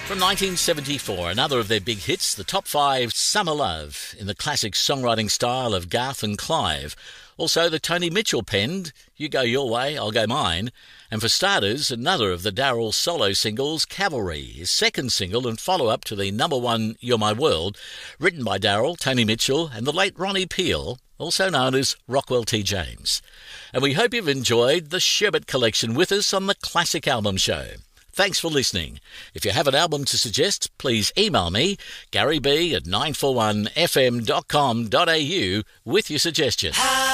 From 1974, another of their big hits, the top five Summer Love, in the classic songwriting style of Garth and Clive. Also, the Tony Mitchell penned You Go Your Way, I'll Go Mine. And for starters, another of the Darryl solo singles, Cavalry, his second single and follow-up to the number one You're My World, written by Darryl, Tony Mitchell and the late Ronnie Peale, also known as Rockwell T. James. And we hope you've enjoyed the Sherbet Collection with us on the Classic Album Show. Thanks for listening. If you have an album to suggest, please email me, garyb@941fm.com.au with your suggestion.